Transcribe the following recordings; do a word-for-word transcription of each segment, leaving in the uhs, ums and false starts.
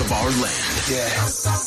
of our land. Yeah.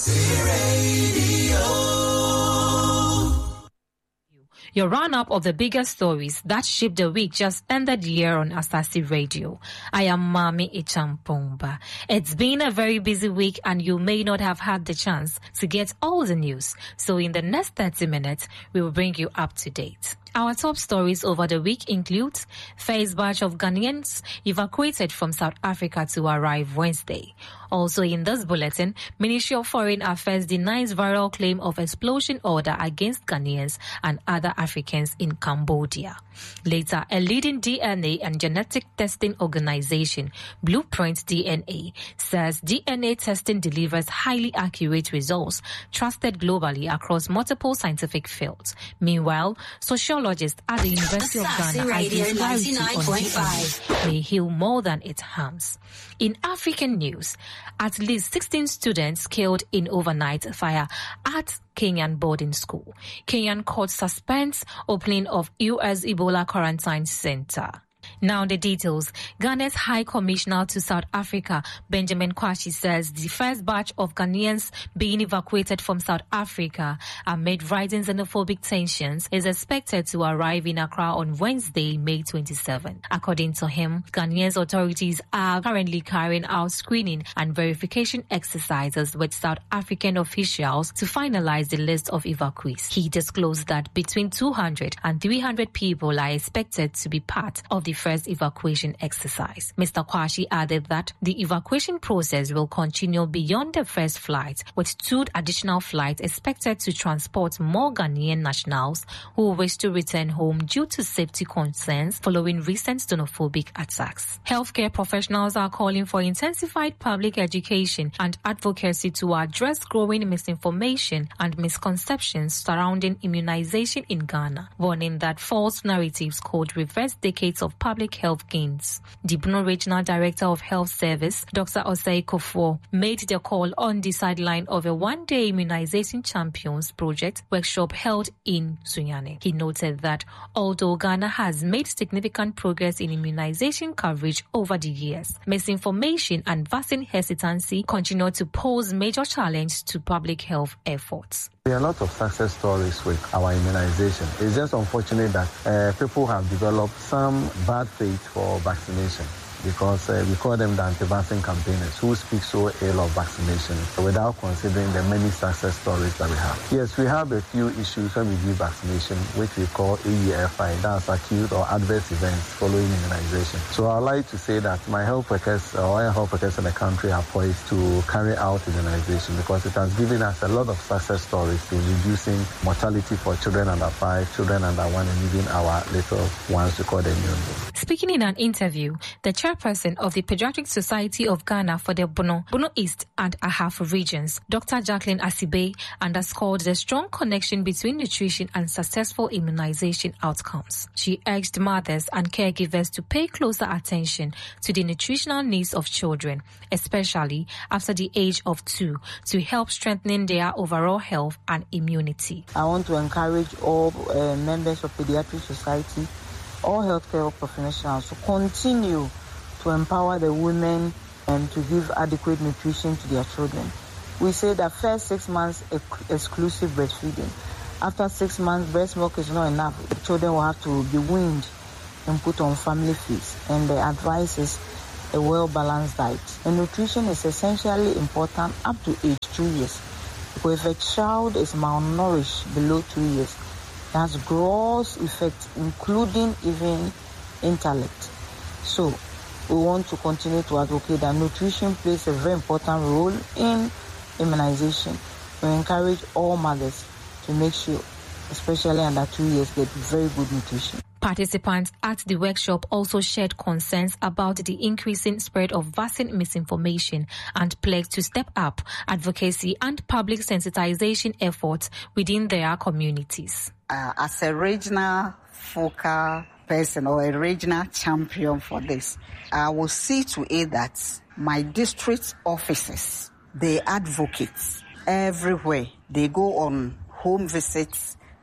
Your roundup of the biggest stories that shaped the week just ended here on Asasi Radio. I am Mami Ichampomba. It's been a very busy week and you may not have had the chance to get all the news. So in the next thirty minutes, we will bring you up to date. Our top stories over the week include first batch of Ghanaians evacuated from South Africa to arrive Wednesday. Also in this bulletin, Ministry of Foreign Affairs denies viral claim of expulsion order against Ghanaians and other Africans in Cambodia. Later, a leading D N A and genetic testing organization, Blueprint D N A, says D N A testing delivers highly accurate results trusted globally across multiple scientific fields. Meanwhile, sociologists at the University of Ghana argue clarity on D N A may heal more than it harms. In African news, at least sixteen students killed in overnight fire at Kenyan boarding school. Kenyan court suspends opening of U S Ebola quarantine center. Now the details. Ghana's High Commissioner to South Africa, Benjamin Kwashi, says the first batch of Ghanaians being evacuated from South Africa amid rising xenophobic tensions is expected to arrive in Accra on Wednesday, May twenty-seventh. According to him, Ghanaian authorities are currently carrying out screening and verification exercises with South African officials to finalize the list of evacuees. He disclosed that between two hundred and three hundred people are expected to be part of the first evacuation exercise. Mister Kwashi added that the evacuation process will continue beyond the first flight, with two additional flights expected to transport more Ghanaian nationals who wish to return home due to safety concerns following recent xenophobic attacks. Healthcare professionals are calling for intensified public education and advocacy to address growing misinformation and misconceptions surrounding immunization in Ghana, warning that false narratives could reverse decades of public health gains. The Bono Regional Director of Health Service, Doctor Osei Kofo, made the call on the sideline of a one-day immunization champions project workshop held in Sunyani. He noted that although Ghana has made significant progress in immunization coverage over the years, misinformation and vaccine hesitancy continue to pose major challenge to public health efforts. There are a lot of success stories with our immunization. It's just unfortunate that uh, people have developed some bad faith for vaccination, because uh, we call them the anti-vaccine campaigners who speak so ill of vaccination without considering the many success stories that we have. Yes, we have a few issues when we give vaccination, which we call A E F I, that's acute or adverse events following immunization. So I'd like to say that my health workers, or our health workers in the country, are poised to carry out immunization, because it has given us a lot of success stories in reducing mortality for children under five, children under one, and even our little ones, we call them newborn. Speaking in an interview, the chairperson of the Pediatric Society of Ghana for the Bono, Bono East and Ahafo regions, Doctor Jacqueline Asibe, underscored the strong connection between nutrition and successful immunization outcomes. She urged mothers and caregivers to pay closer attention to the nutritional needs of children, especially after the age of two, to help strengthen their overall health and immunity. I want to encourage all uh, members of Pediatric Society, all healthcare professionals, to continue to empower the women and to give adequate nutrition to their children. We say that first six months ec- exclusive breastfeeding. After six months, breast milk is not enough. The children will have to be weaned and put on family feeds. And the advice is a well-balanced diet. And nutrition is essentially important up to age two years. Because if a child is malnourished below two years, it has gross effects, including even intellect. So we want to continue to advocate that nutrition plays a very important role in immunization. We encourage all mothers to make sure, especially under two years, get very good nutrition. Participants at the workshop also shared concerns about the increasing spread of vaccine misinformation and pledged to step up advocacy and public sensitization efforts within their communities. Uh, as a regional focal person or a regional champion for this, I will see to it that my district offices, they advocate everywhere. They go on home visits,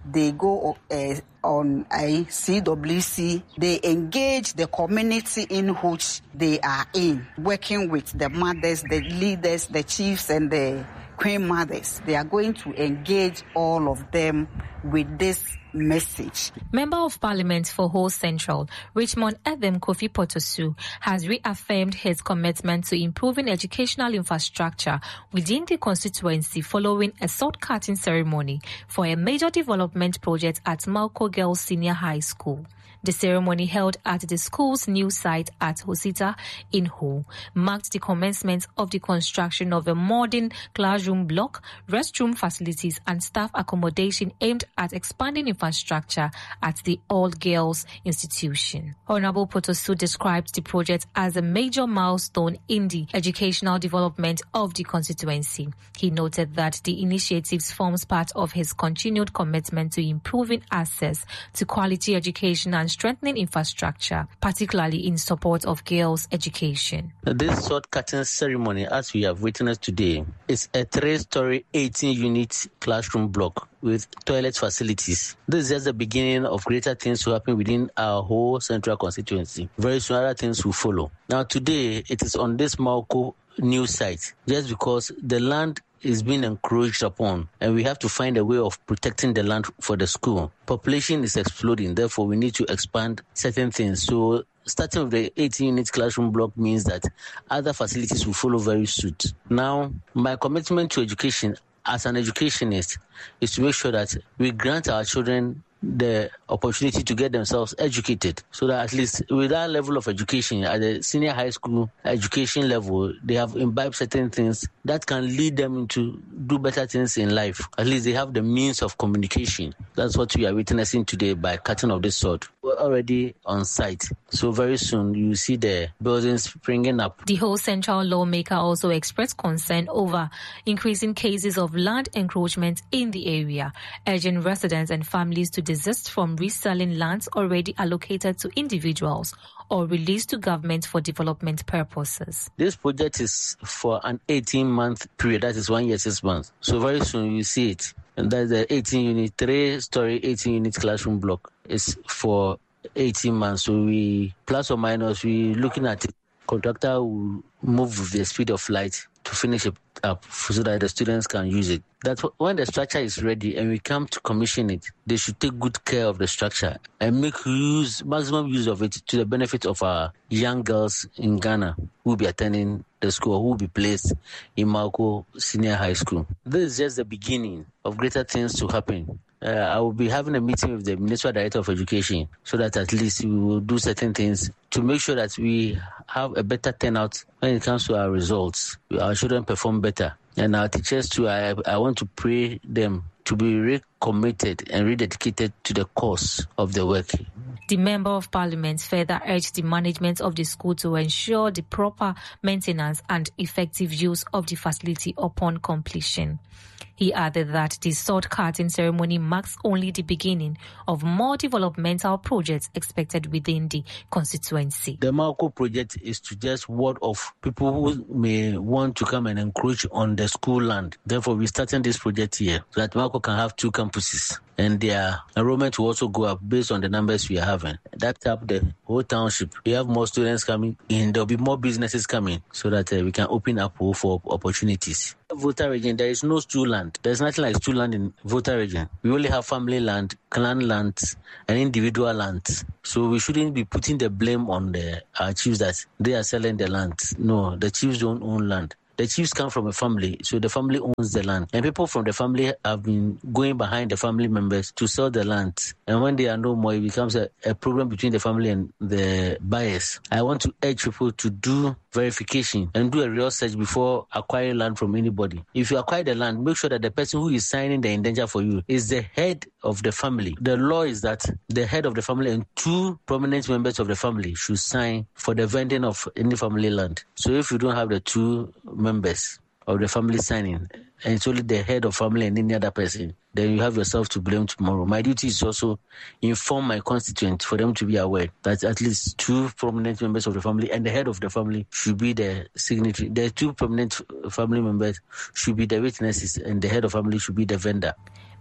they go uh, on a C W C, they engage the community in which they are in, working with the mothers, the leaders, the chiefs, and the queen mothers. They are going to engage all of them with this message. Member of Parliament for Ho Central, Richmond Edem Kofi Potosu, has reaffirmed his commitment to improving educational infrastructure within the constituency following a sword-cutting ceremony for a major development project at Malco Girls Senior High School. The ceremony held at the school's new site at Hosita in Ho marked the commencement of the construction of a modern classroom block, restroom facilities and staff accommodation aimed at expanding infrastructure at the all-girls institution. Honorable Potosu described the project as a major milestone in the educational development of the constituency. He noted that the initiatives forms part of his continued commitment to improving access to quality education and strengthening infrastructure, particularly in support of girls' education. This sword-cutting ceremony, as we have witnessed today, is a three-story, eighteen-unit classroom block with toilet facilities. This is just the beginning of greater things to happen within our whole central constituency. Very soon, other things will follow. Now, today, it is on this Malco new site, just because the land is being encroached upon, and we have to find a way of protecting the land for the school. Population is exploding, therefore we need to expand certain things. So starting with the eighteen-unit classroom block means that other facilities will follow very soon. Now, my commitment to education as an educationist is to make sure that we grant our children the opportunity to get themselves educated, so that at least with that level of education at the senior high school education level, they have imbibed certain things that can lead them into do better things in life. At least they have the means of communication. That's what we are witnessing today by cutting of this sword. We're already on site, so very soon you see the buildings springing up. The whole central lawmaker also expressed concern over increasing cases of land encroachment in the area, urging residents and families to desist from reselling lands already allocated to individuals or released to government for development purposes. This project is for an eighteen-month period, that is one year, six months. So very soon you see it. And that's the eighteen-unit, three-story, eighteen-unit classroom block is for eighteen months. So we, plus or minus, we looking at it. Contractor will move with the speed of light to finish it up so that the students can use it. That's when the structure is ready and we come to commission it, they should take good care of the structure and make use, maximum use of it to the benefit of our young girls in Ghana who will be attending the school, who will be placed in Malco Senior High School. This is just the beginning of greater things to happen. Uh, I will be having a meeting with the Ministerial Director of Education so that at least we will do certain things to make sure that we have a better turnout when it comes to our results. Our children perform better. And our teachers too, I, I want to pray them to be recommitted and rededicated to the cause of the work. The Member of Parliament further urged the management of the school to ensure the proper maintenance and effective use of the facility upon completion. He added that the sword-cutting ceremony marks only the beginning of more developmental projects expected within the constituency. The Malco project is to just ward off people who may want to come and encroach on the school land. Therefore, we're starting this project here so that Malco can have two campuses, and their enrollment will also go up based on the numbers we are having. That's up the whole township. We have more students coming in. There'll be more businesses coming so that uh, we can open up for opportunities. Volta region, there is no school land. There's nothing like school land in Volta region. We only have family land, clan lands, and individual lands. So we shouldn't be putting the blame on the uh, chiefs that they are selling the land. No, the chiefs don't own land. The chiefs come from a family, so the family owns the land. And people from the family have been going behind the family members to sell the land. And when they are no more, it becomes a, a problem between the family and the buyers. I want to urge people to do verification and do a real search before acquiring land from anybody. If you acquire the land, make sure that the person who is signing the indenture for you is the head of the family. The law is that the head of the family and two prominent members of the family should sign for the vending of any family land. So if you don't have the two members of the family signing, and it's only the head of family and any other person, then you have yourself to blame tomorrow. My duty is also inform my constituents for them to be aware that at least two prominent members of the family and the head of the family should be the signatory. The two prominent family members should be the witnesses and the head of family should be the vendor.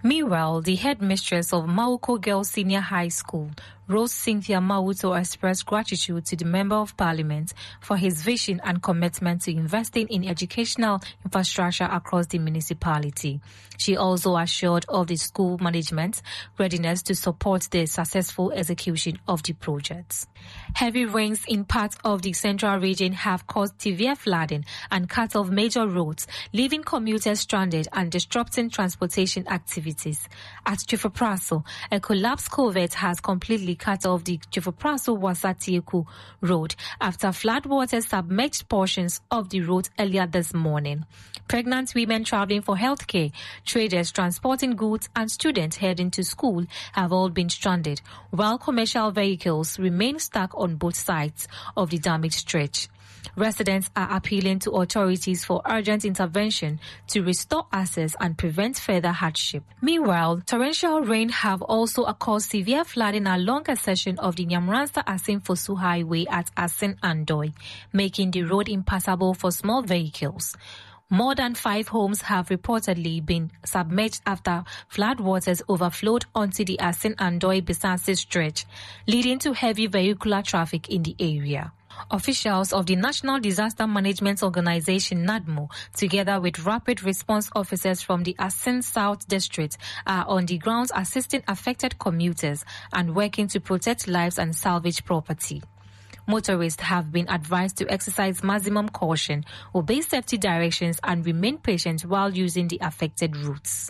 Meanwhile, the headmistress of Mauko Girls Senior High School, Rose Cynthia Mauto, expressed gratitude to the Member of Parliament for his vision and commitment to investing in educational infrastructure across the municipality. She also assured of the school management's readiness to support the successful execution of the projects. Heavy rains in parts of the central region have caused severe flooding and cut off major roads, leaving commuters stranded and disrupting transportation activities. At Chifopraso, a collapsed culvert has completely cut off the Chifopraso-Wasatieku road after floodwaters submerged portions of the road earlier this morning. Pregnant women traveling for healthcare, traders transporting goods, and students heading to school have all been stranded, while commercial vehicles remain stuck on both sides of the damaged stretch. Residents are appealing to authorities for urgent intervention to restore access and prevent further hardship. Meanwhile, torrential rain have also caused severe flooding along a section of the Nyamransa-Asin-Fosu Highway at Asin-Andoi, making the road impassable for small vehicles. More than five homes have reportedly been submerged after floodwaters overflowed onto the Asin-Andoi-Bisasi stretch, leading to heavy vehicular traffic in the area. Officials of the National Disaster Management Organization, NADMO, together with rapid response officers from the Asin South District, are on the ground assisting affected commuters and working to protect lives and salvage property. Motorists have been advised to exercise maximum caution, obey safety directions, and remain patient while using the affected routes.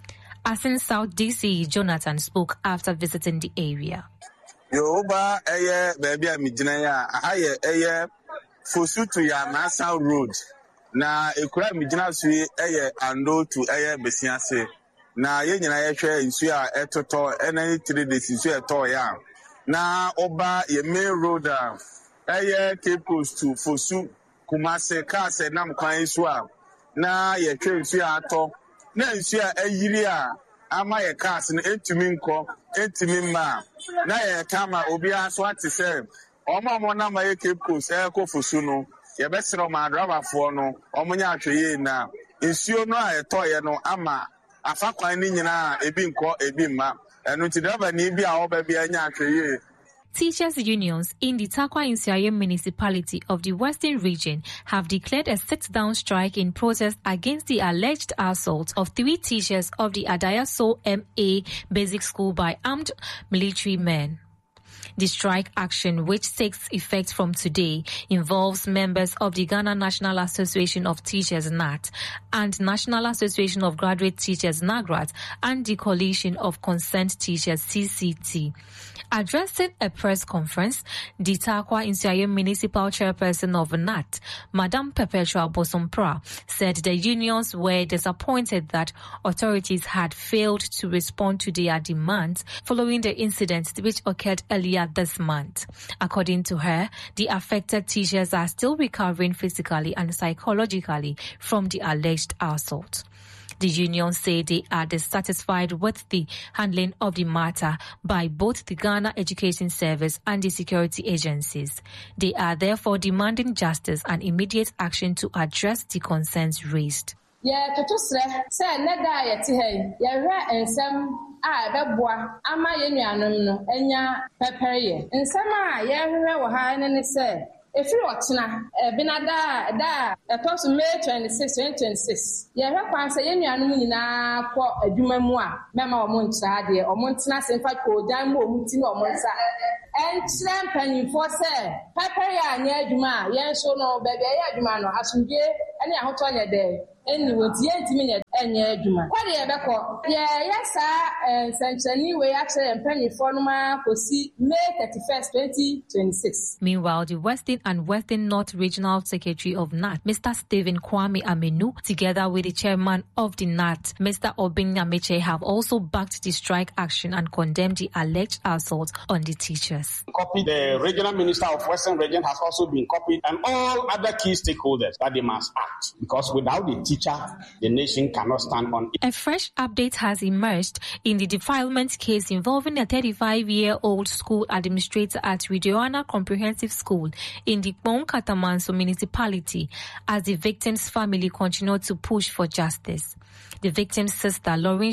Asin South D C E Jonathan spoke after visiting the area. Yoba eye baby amijina ya aye eye Fosu to Yamasa Road na ekura mijina sui eye ando to eye Besiase na ye nyina ye hwe nsu a etoto ena three days nsu eto ya na oba ye main road a eye Cape to Fosu Kumase ka se nam kwan so a na ye hwe nsu ato na nsu a ayiri a ama ye cars no etumi nko etumi ma na ye kama obi aso ate se omo mo na ma ye Cape Coast e ko Fosu no ye besere ma driver fo no omo nya atweye na nsuo no a eto ye no ama afa kwan ni nyina ebi nko ebi ma enu ti driver ni bi a oba bi anya atweye. Teachers' unions in the Tarkwa-Nsiayem municipality of the Western region have declared a sit-down strike in protest against the alleged assault of three teachers of the Adayaso M A Basic School by armed military men. The strike action, which takes effect from today, involves members of the Ghana National Association of Teachers N A T and National Association of Graduate Teachers NAGRAT and the Coalition of Concerned Teachers C C T. Addressing a press conference, the Tarkwa-Nsiayem Municipal Chairperson of N A T, Madam Perpetua Bosompra, said the unions were disappointed that authorities had failed to respond to their demands following the incident which occurred earlier this month. According to her, the affected teachers are still recovering physically and psychologically from the alleged assault. The unions say they are dissatisfied with the handling of the matter by both the Ghana Education Service and the security agencies. They are therefore demanding justice and immediate action to address the concerns raised. Yeah, to say, say, Neda, yet, hey, yeah, and some ah, Beboa, Ama Yanuanum, no, Enya, Pepper, and some ah, yeah, we were high and say. If you watch now, Benada, da, a person May twenty-six, twenty twenty-six. Yeah, I say, you know, for a human moi, Mamma or Monsadia or Montanas and Paco, Damo, Mutin or Monsa. And Slampen for say, Papaya, near Juma, Yan so no, baby, Yadumano, as you get any hotel day. Anyway, twenty minutes and yeah, Juma. What do you back? Yeah, yes, sir. And Sanchani, we actually and penny for for see May thirty-first, twenty twenty-six. Meanwhile, the Western and Western North Regional Secretary of N A T, Mister Stephen Kwame Amenu, together with the chairman of the N A T, Mister Obin Nyameche, have also backed the strike action and condemned the alleged assault on the teachers. Copy the regional minister of Western Region has also been copied, and all other key stakeholders that they must act, because without the teacher, the nation cannot stand on it. A fresh update has emerged in the defilement case involving a thirty-five-year-old school administrator at Ridioana Comprehensive School in the Kpong Katamanso municipality, as the victim's family continued to push for justice. The victim's sister, Laurentia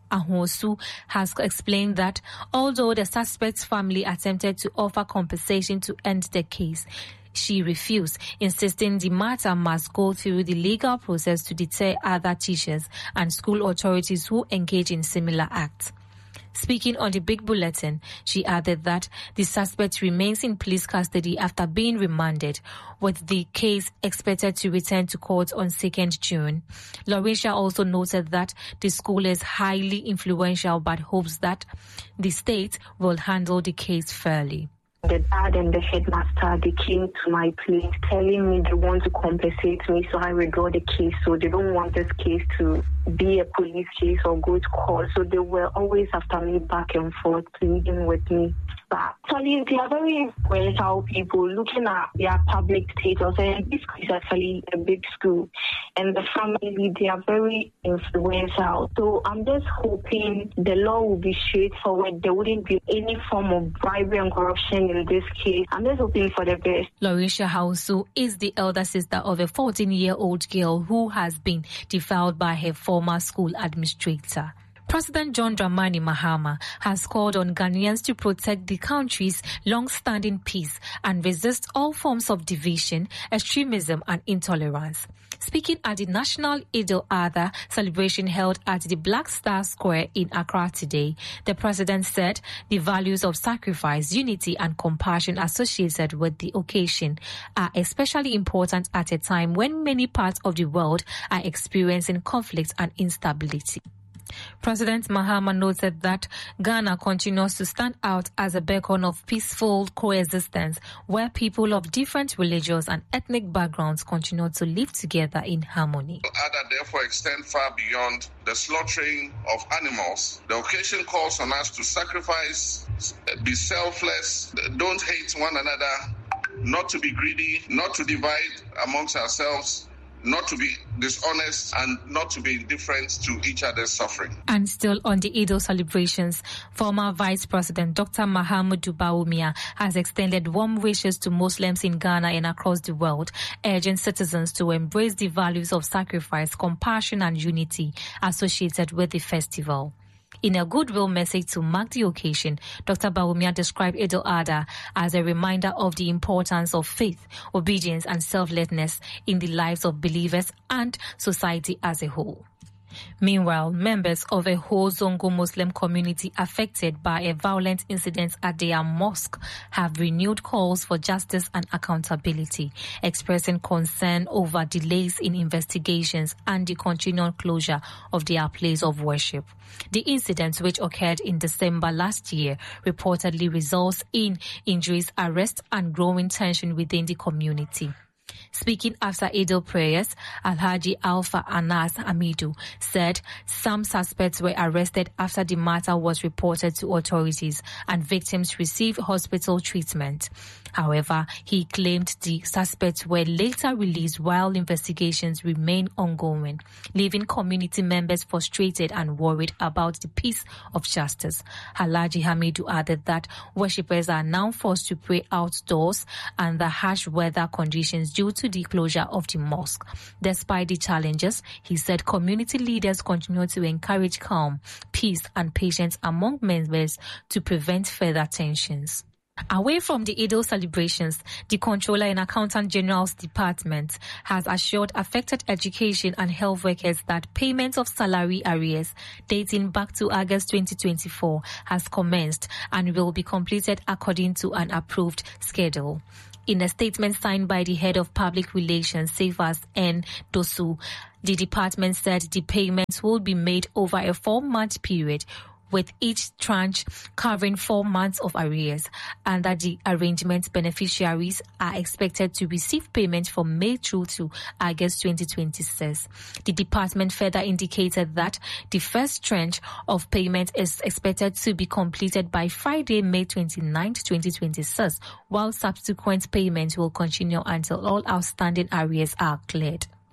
Ahosu has explained that although the suspect's family attempted to offer compensation to end the case, she refused, insisting the matter must go through the legal process to deter other teachers and school authorities who engage in similar acts. Speaking on the Big Bulletin, she added that the suspect remains in police custody after being remanded, with the case expected to return to court on second June. Laurentia also noted that the school is highly influential but hopes that the state will handle the case fairly. The dad and the headmaster, they came to my place telling me they want to compensate me, so I withdraw the case. So they don't want this case to be a police case or go to court. So they were always after me back and forth, pleading with me. But actually, they are very influential people looking at their public status. And this school is actually a big school. And the family, they are very influential. So I'm just hoping the law will be straightforward. There wouldn't be any form of bribery and corruption in this case. I'm just hoping for the best. Laurentia Hausu is the elder sister of a fourteen-year-old girl who has been defiled by her former school administrator. President John Dramani Mahama has called on Ghanaians to protect the country's long-standing peace and resist all forms of division, extremism and intolerance. Speaking at the National Eid al-Adha celebration held at the Black Star Square in Accra today, the president said the values of sacrifice, unity and compassion associated with the occasion are especially important at a time when many parts of the world are experiencing conflict and instability. President Mahama noted that Ghana continues to stand out as a beacon of peaceful coexistence where people of different religious and ethnic backgrounds continue to live together in harmony. Ada therefore extend far beyond the slaughtering of animals. The occasion calls on us to sacrifice, be selfless, don't hate one another, not to be greedy, not to divide amongst ourselves, not to be dishonest and not to be indifferent to each other's suffering. And still on the Eid celebrations, former Vice President Doctor Mahamudu Bawumia has extended warm wishes to Muslims in Ghana and across the world, urging citizens to embrace the values of sacrifice, compassion and unity associated with the festival. In a goodwill message to mark the occasion, Doctor Bawumia described Eid al-Adha as a reminder of the importance of faith, obedience and selflessness in the lives of believers and society as a whole. Meanwhile, members of a whole Zongo Muslim community affected by a violent incident at their mosque have renewed calls for justice and accountability, expressing concern over delays in investigations and the continual closure of their place of worship. The incident, which occurred in December last year, reportedly results in injuries, arrest and growing tension within the community. Speaking after Eid prayers, Alhaji Alpha Anas Hamidu said some suspects were arrested after the matter was reported to authorities and victims received hospital treatment. However, he claimed the suspects were later released while investigations remain ongoing, leaving community members frustrated and worried about the peace of justice. Alhaji Hamidu added that worshippers are now forced to pray outdoors and the harsh weather conditions due to the closure of the mosque. Despite the challenges, he said community leaders continue to encourage calm, peace and patience among members to prevent further tensions. Away from the Eid celebrations, the Controller and Accountant General's Department has assured affected education and health workers that payment of salary arrears dating back to August twenty twenty-four has commenced and will be completed according to an approved schedule. In a statement signed by the head of public relations, Safas N. Dosu, the department said the payments will be made over a four-month period, with each tranche covering four months of arrears, and that the arrangement beneficiaries are expected to receive payment from May through to August twenty twenty-six. The department further indicated that the first tranche of payment is expected to be completed by Friday, May twenty-ninth, twenty twenty-six, while subsequent payments will continue until all outstanding arrears are cleared.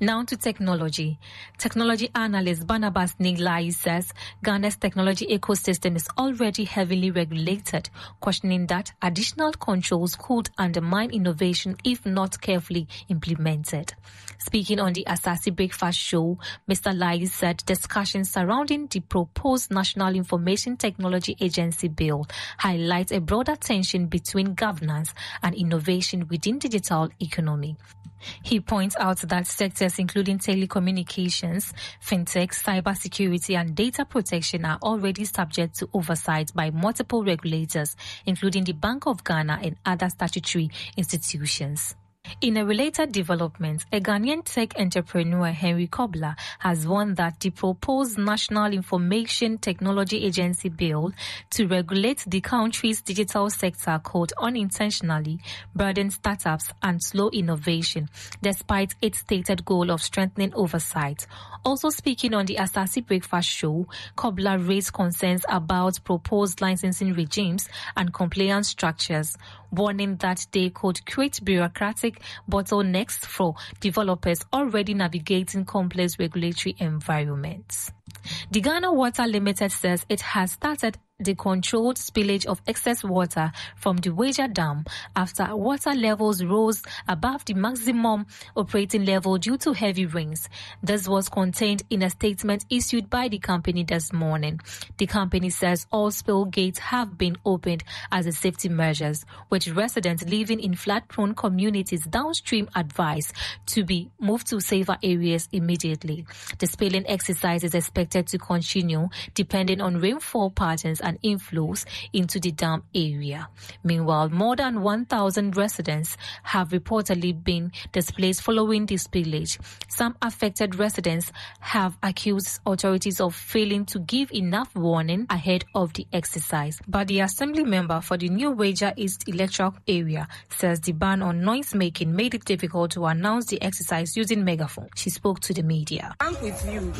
Now to technology. Technology analyst Barnabas Niglai says Ghana's technology ecosystem is already heavily regulated, questioning that additional controls could undermine innovation if not carefully implemented. Speaking on the Asasi Breakfast Show, Mister Lai said discussions surrounding the proposed National Information Technology Agency bill highlight a broader tension between governance and innovation within digital economy. He points out that sectors including telecommunications, fintech, cybersecurity and data protection are already subject to oversight by multiple regulators, including the Bank of Ghana and other statutory institutions. In a related development, a Ghanaian tech entrepreneur, Henry Kobler, has warned that the proposed National Information Technology Agency bill to regulate the country's digital sector could unintentionally burden startups and slow innovation, despite its stated goal of strengthening oversight. Also speaking on the Asasi Breakfast Show, Kobler raised concerns about proposed licensing regimes and compliance structures, warning that they could create bureaucratic bottlenecks for developers already navigating complex regulatory environments. The Ghana Water Limited says it has started the controlled spillage of excess water from the Wager Dam after water levels rose above the maximum operating level due to heavy rains. This was contained in a statement issued by the company this morning. The company says all spill gates have been opened as a safety measures, with residents living in flood-prone communities downstream advised to be moved to safer areas immediately. The spilling exercise is expected to continue depending on rainfall patterns and inflows into the dam area. Meanwhile, more than one thousand residents have reportedly been displaced following the spillage. Some affected residents have accused authorities of failing to give enough warning ahead of the exercise. But the assembly member for the New Wager East electoral area says the ban on noise making made it difficult to announce the exercise using megaphone. She spoke to the media. I'm with you.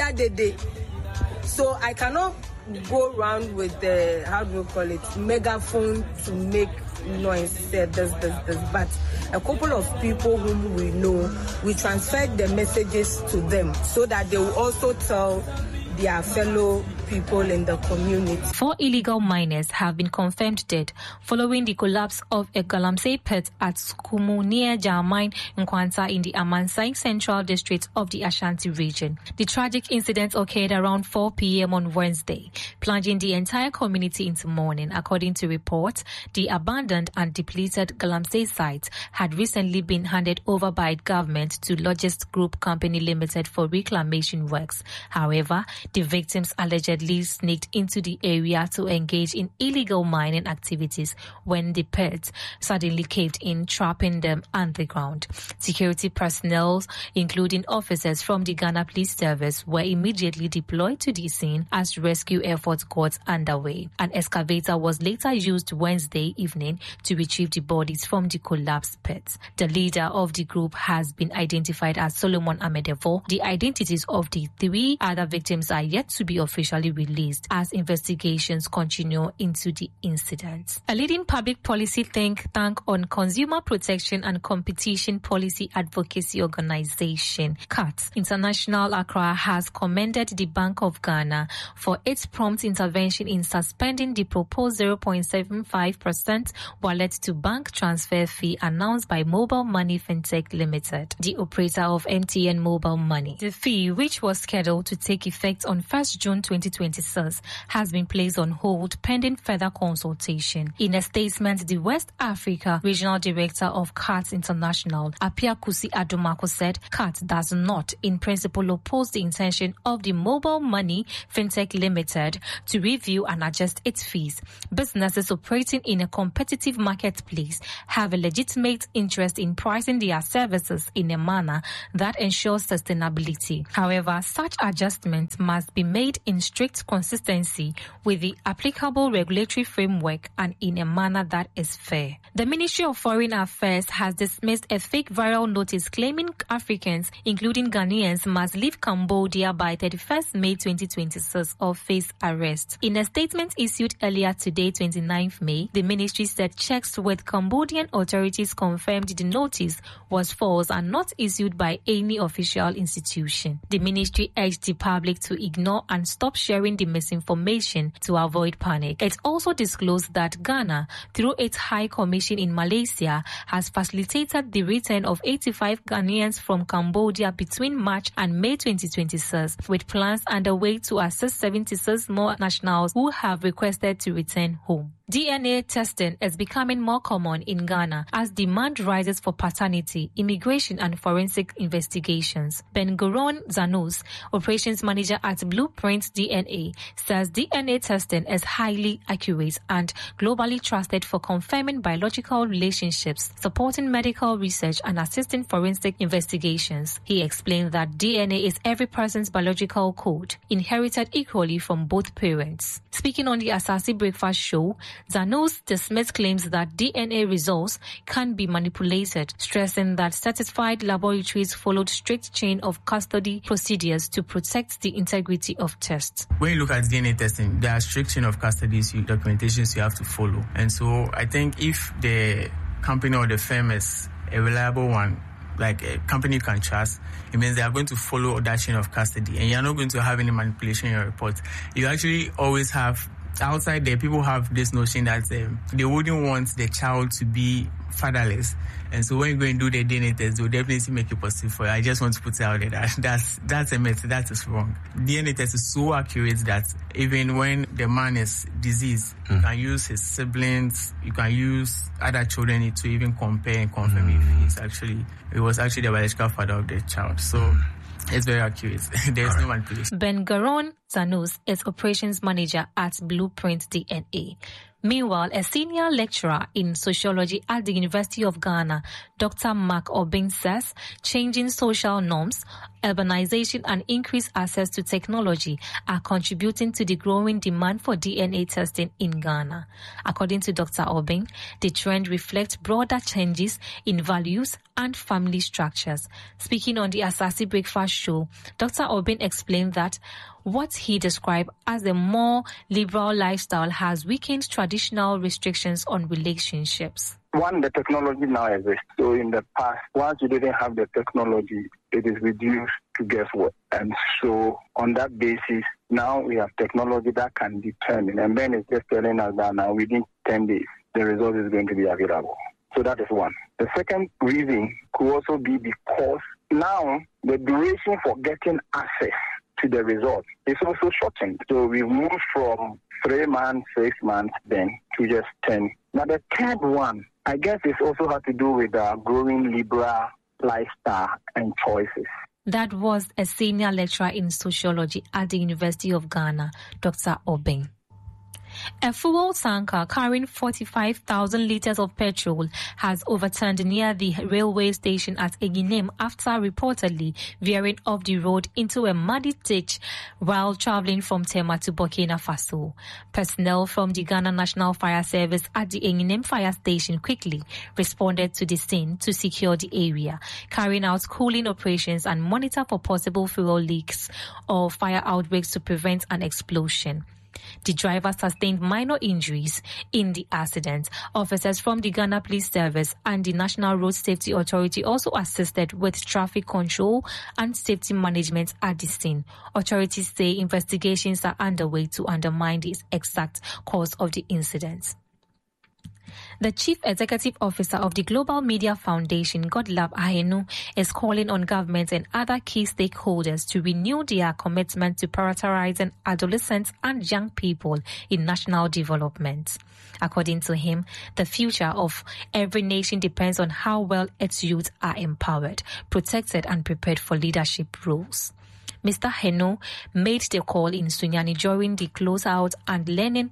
So I cannot go around with the, how do you call it, megaphone to make noise. This, this, this. But a couple of people whom we know, we transferred the messages to them so that they will also tell their fellow people in the community. Four illegal miners have been confirmed dead following the collapse of a Galamsey pit at Skumu near Jamine Nkwanta in the Amansai Central District of the Ashanti region. The tragic incident occurred around four p.m. on Wednesday, plunging the entire community into mourning. According to reports, the abandoned and depleted Galamsey site had recently been handed over by government to Logist Group Company Limited for reclamation works. However, the victims allegedly sneaked into the area to engage in illegal mining activities when the pit suddenly caved in, trapping them underground. Security personnel, including officers from the Ghana Police Service, were immediately deployed to the scene as rescue efforts got underway. An excavator was later used Wednesday evening to retrieve the bodies from the collapsed pit. The leader of the group has been identified as Solomon Amedevo. The identities of the three other victims are yet to be officially released as investigations continue into the incident. A leading public policy think tank on consumer protection and competition policy advocacy organization, C A T International Accra, has commended the Bank of Ghana for its prompt intervention in suspending the proposed zero point seven five percent wallet to bank transfer fee announced by Mobile Money Fintech Limited, the operator of M T N Mobile Money. The fee, which was scheduled to take effect on first June twenty twenty-six, has been placed on hold pending further consultation. In a statement, the West Africa Regional Director of C A T International, Apia Kusi Adomako, said C A T does not, in principle, oppose the intention of the Mobile Money Fintech Limited to review and adjust its fees. Businesses operating in a competitive marketplace have a legitimate interest in pricing their services in a manner that ensures sustainability. However, such adjustments must must be made in strict consistency with the applicable regulatory framework and in a manner that is fair. The Ministry of Foreign Affairs has dismissed a fake viral notice claiming Africans, including Ghanaians, must leave Cambodia by thirty-first May twenty twenty-six or face arrest. In a statement issued earlier today, twenty-ninth May, the ministry said checks with Cambodian authorities confirmed the notice was false and not issued by any official institution. The ministry urged the public to ignore and stop sharing the misinformation to avoid panic. It also disclosed that Ghana, through its High Commission in Malaysia, has facilitated the return of eighty-five Ghanaians from Cambodia between March and May twenty twenty-six, with plans underway to assist seventy-six more nationals who have requested to return home. D N A testing is becoming more common in Ghana as demand rises for paternity, immigration and forensic investigations. Ben-Goron Zanus, operations manager at Blueprint D N A, says D N A testing is highly accurate and globally trusted for confirming biological relationships, supporting medical research and assisting forensic investigations. He explained that D N A is every person's biological code, inherited equally from both parents. Speaking on the Asasi Breakfast Show, Zanus dismissed claims that D N A results can be manipulated, stressing that certified laboratories followed strict chain of custody procedures to protect the integrity of tests. When you look at D N A testing, there are strict chain of custody documentations you have to follow. And so I think if the company or the firm is a reliable one, like a company you can trust, it means they are going to follow that chain of custody and you're not going to have any manipulation in your report. You actually always have outside there, people have this notion that um, they wouldn't want the child to be fatherless, and so when you go and do the D N A test, they'll definitely make it positive for you. I just want to put it out there that that's that's a myth. That is wrong. D N A test is so accurate that even when the man is diseased, mm. you can use his siblings, you can use other children to even compare and confirm mm. if he's actually it was actually the biological father of the child. So. Mm. It's very accurate. There is no manipulation. Ben-Goron Zanus is operations manager at Blueprint D N A. Meanwhile, a senior lecturer in sociology at the University of Ghana, Doctor Mark Obeng, says changing social norms, urbanization and increased access to technology are contributing to the growing demand for D N A testing in Ghana. According to Doctor Obeng, the trend reflects broader changes in values and family structures. Speaking on the Asasi Breakfast Show, Doctor Obeng explained that what he described as a more liberal lifestyle has weakened traditional restrictions on relationships. One, the technology now exists. So in the past, once you didn't have the technology, it is reduced to guesswork. And so on that basis, now we have technology that can determine. And Ben is just telling us that now within ten days, the result is going to be available. So that is one. The second reason could also be because now the duration for getting access to the result is also shortened. So we've moved from three months, six months then to just ten. Now the third one, I guess it also has to do with the growing liberal lifestyle and choices. That was a senior lecturer in sociology at the University of Ghana, Doctor Obeng. A fuel tanker carrying forty-five thousand litres of petrol has overturned near the railway station at Eginem after reportedly veering off the road into a muddy ditch while travelling from Tema to Burkina Faso. Personnel from the Ghana National Fire Service at the Eginem fire station quickly responded to the scene to secure the area, carrying out cooling operations and monitor for possible fuel leaks or fire outbreaks to prevent an explosion. The driver sustained minor injuries in the accident. Officers from the Ghana Police Service and the National Road Safety Authority also assisted with traffic control and safety management at the scene. Authorities say investigations are underway to undermine the exact cause of the incident. The Chief Executive Officer of the Global Media Foundation, Godlab Ahenu, is calling on government and other key stakeholders to renew their commitment to prioritizing adolescents and young people in national development. According to him, the future of every nation depends on how well its youth are empowered, protected, and prepared for leadership roles. Mister Heno made the call in Sunyani during the closeout and learning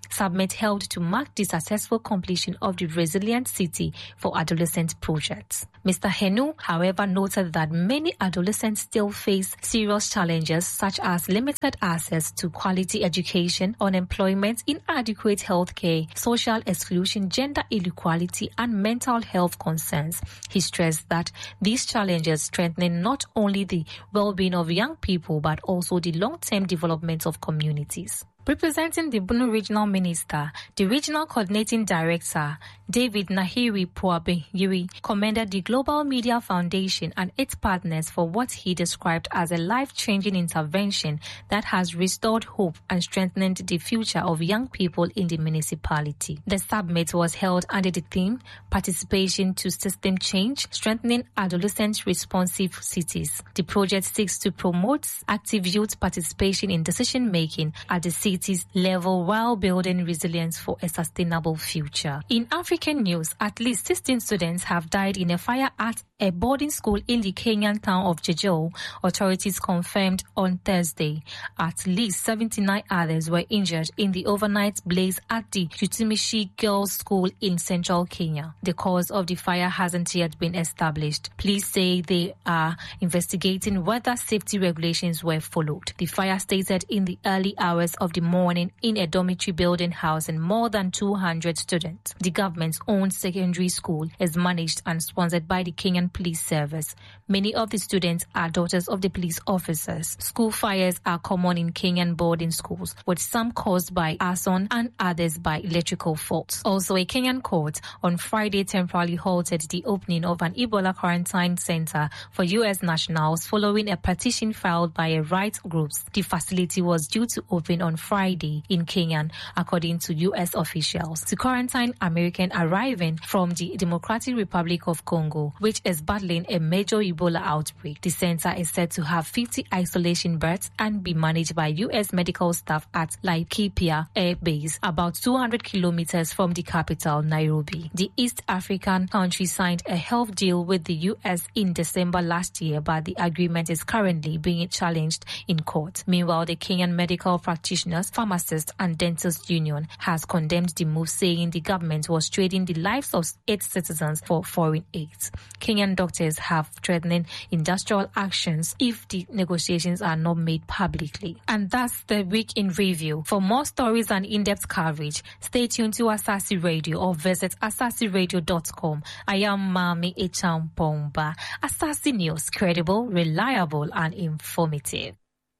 summit held to mark the successful completion of the Resilient City for Adolescent project. Mister Henu, however, noted that many adolescents still face serious challenges such as limited access to quality education, unemployment, inadequate health care, social exclusion, gender inequality, and mental health concerns. He stressed that these challenges strengthen not only the well-being of young people but also the long-term development of communities. Representing the Bono Regional Minister, the Regional Coordinating Director, David Nahiri Puabe Yuri, commended the Global Media Foundation and its partners for what he described as a life-changing intervention that has restored hope and strengthened the future of young people in the municipality. The summit was held under the theme, Participation to System Change, Strengthening Adolescent Responsive Cities. The project seeks to promote active youth participation in decision-making at the city level while building resilience for a sustainable future. In African news, at least sixteen students have died in a fire at a boarding school in the Kenyan town of Jejo, authorities confirmed on Thursday. At least seventy-nine others were injured in the overnight blaze at the Utumishi Girls' School in central Kenya. The cause of the fire hasn't yet been established. Police say they are investigating whether safety regulations were followed. The fire started in the early hours of the morning in a dormitory building housing more than two hundred students. The government's own secondary school is managed and sponsored by the Kenyan Police Service. Many of the students are daughters of the police officers. School fires are common in Kenyan boarding schools, with some caused by arson and others by electrical faults. Also, a Kenyan court on Friday temporarily halted the opening of an Ebola quarantine center for U S nationals following a petition filed by a rights groups. The facility was due to open on Friday in Kenya, according to U S officials, to quarantine American arriving from the Democratic Republic of Congo, which is battling a major Ebola outbreak. The center is said to have fifty isolation beds and be managed by U S medical staff at Laikipia Air Base, about two hundred kilometers from the capital, Nairobi. The East African country signed a health deal with the U S in December last year, but the agreement is currently being challenged in court. Meanwhile, the Kenyan Medical Practitioners, Pharmacists and Dentists Union has condemned the move, saying the government was trading the lives of its citizens for foreign aid. Kenyan doctors have threatening industrial actions if the negotiations are not made publicly. And that's the week in review. For more stories and in-depth coverage, stay tuned to Asasi Radio or visit asasi radio dot com. I am Mami Echampomba. Asasi News, credible, reliable, and informative.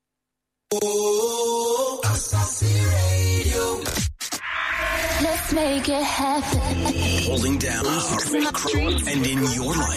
Oh, Asasi Radio. Let's make it happen. Holding down our crew and in your life.